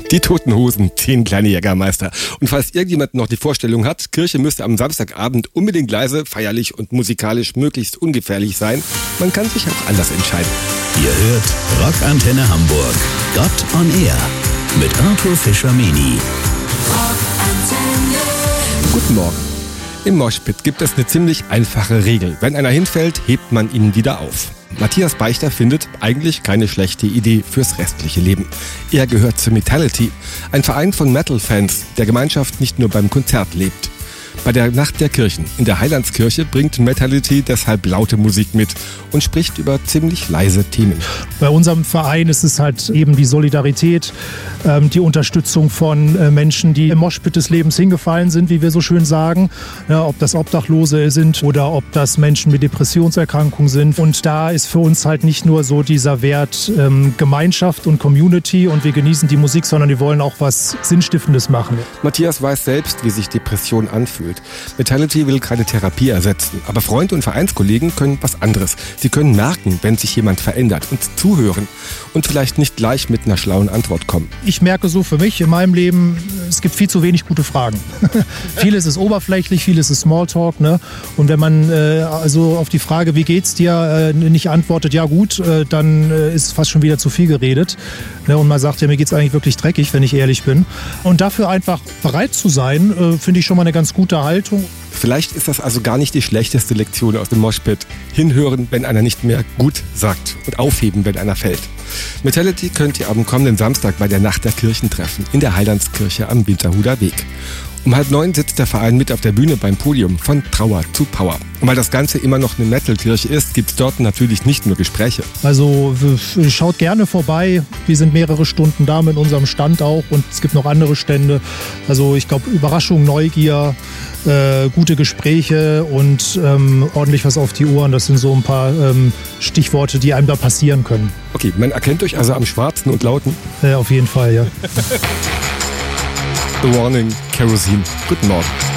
Die Toten Hosen, 10 kleine Jägermeister. Und falls irgendjemand noch die Vorstellung hat, Kirche müsste am Samstagabend unbedingt leise, feierlich und musikalisch möglichst ungefährlich sein, man kann sich auch anders entscheiden. Ihr hört Rockantenne Hamburg. Gott on Air mit Arthur Fischer-Meni. Guten Morgen. Im Moshpit gibt es eine ziemlich einfache Regel. Wenn einer hinfällt, hebt man ihn wieder auf. Matthias Beichter findet eigentlich keine schlechte Idee fürs restliche Leben. Er gehört zu Metality, ein Verein von Metal-Fans, der Gemeinschaft nicht nur beim Konzert lebt. Bei der Nacht der Kirchen in der Heilandskirche bringt Metality deshalb laute Musik mit und spricht über ziemlich leise Themen. Bei unserem Verein ist es halt eben die Solidarität, die Unterstützung von Menschen, die im Moshpit des Lebens hingefallen sind, wie wir so schön sagen. Ja, ob das Obdachlose sind oder ob das Menschen mit Depressionserkrankungen sind. Und da ist für uns halt nicht nur so dieser Wert Gemeinschaft und Community und wir genießen die Musik, sondern wir wollen auch was Sinnstiftendes machen. Matthias weiß selbst, wie sich Depression anfühlt. Metality will keine Therapie ersetzen, aber Freunde und Vereinskollegen können was anderes. Sie können merken, wenn sich jemand verändert und zuhören und vielleicht nicht gleich mit einer schlauen Antwort kommen. Ich merke so für mich in meinem Leben, es gibt viel zu wenig gute Fragen. Vieles ist oberflächlich, vieles ist Smalltalk, ne? Und wenn man also auf die Frage, wie geht's dir, nicht antwortet, ja gut, dann ist fast schon wieder zu viel geredet. Ne? Und man sagt, ja, mir geht's eigentlich wirklich dreckig, wenn ich ehrlich bin. Und dafür einfach bereit zu sein, finde ich schon mal eine ganz gute Haltung. Vielleicht ist das also gar nicht die schlechteste Lektion aus dem Moshpit. Hinhören, wenn einer nicht mehr gut sagt und aufheben, wenn einer fällt. Metality könnt ihr am kommenden Samstag bei der Nacht der Kirchen treffen, in der Heilandskirche am Winterhuder Weg. Um 8:30 sitzt der Verein mit auf der Bühne beim Podium von Trauer zu Power. Und weil das Ganze immer noch eine Metal-Kirche ist, gibt es dort natürlich nicht nur Gespräche. Also schaut gerne vorbei. Wir sind mehrere Stunden da mit unserem Stand auch und es gibt noch andere Stände. Also ich glaube Überraschung, Neugier, gute Gespräche und ordentlich was auf die Ohren. Das sind so ein paar Stichworte, die einem da passieren können. Okay, man erkennt euch also am Schwarzen und Lauten? Auf jeden Fall, ja. The Warning, Kerosene. Guten Morgen.